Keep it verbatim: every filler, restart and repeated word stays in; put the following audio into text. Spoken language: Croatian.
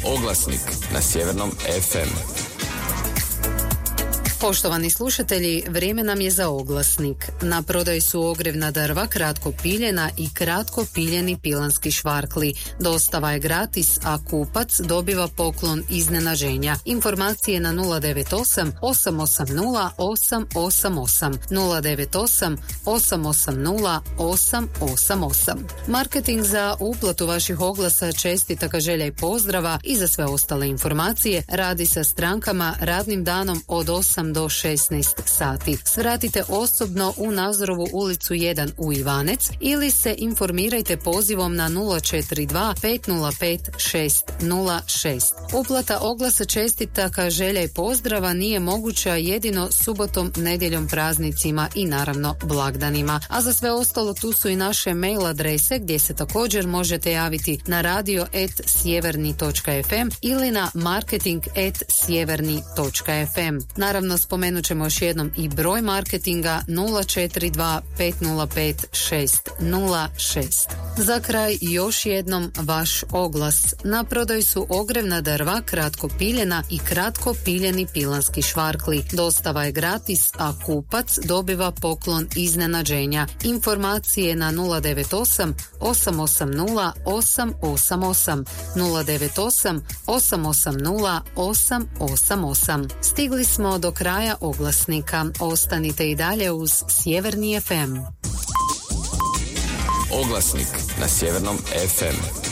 Oglasnik na Sjevernom ef em. Poštovani slušatelji, vrijeme nam je za oglasnik. Na prodaju su ogrjevna drva, kratko piljena i kratko piljeni pilanski švarkli. Dostava je gratis, a kupac dobiva poklon iznenađenja. Informacije na nula devet osam osam osam nula osam osam osam, nula devet osam osam osam nula osam osam osam. Marketing za uplatu vaših oglasa, čestitaka, želja i pozdrava i za sve ostale informacije radi sa strankama radnim danom od osam do šesnaest sati. Svratite osobno u Nazorovu ulicu jedan u Ivanec ili se informirajte pozivom na nula četiri dva pet nula pet šest nula šest. Uplata oglasa, čestitaka, želja i pozdrava nije moguća jedino subotom, nedjeljom, praznicima i naravno blagdanima. A za sve ostalo tu su i naše mail adrese gdje se također možete javiti na radio at sjeverni točka ef em ili na marketing at sjeverni točka ef em. Naravno, spomenut ćemo još jednom i broj marketinga nula četiri dva pet nula pet šest nula šest. Za kraj još jednom vaš oglas. Na prodaju su ogrjevna drva, kratko piljena i kratko piljeni pilanski švarkli. Dostava je gratis, a kupac dobiva poklon iznenađenja. Informacije na nula devet osam osam osam nula osam osam osam, nula devet osam osam osam nula osam osam osam. Stigli smo do kraja oglasnika. Ostanite i dalje uz Sjeverni ef em. Oglasnik na Sjevernom ef em.